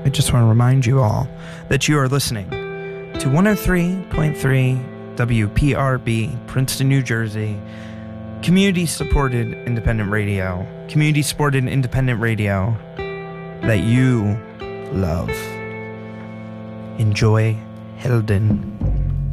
I just want to remind you all that you are listening to 103.3 WPRB, Princeton, New Jersey, community-supported independent radio. Community-supported independent radio that you love. Enjoy Helden.